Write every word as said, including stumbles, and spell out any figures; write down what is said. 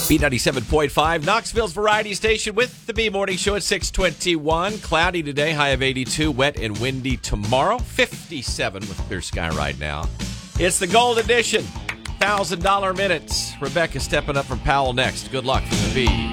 B ninety-seven point five, Knoxville's Variety Station with the B Morning Show at six twenty-one. Cloudy today, high of eighty-two. Wet and windy tomorrow. fifty-seven with clear sky right now. It's the Gold Edition. one thousand dollars minutes. Rebecca stepping up from Powell next. Good luck from the B.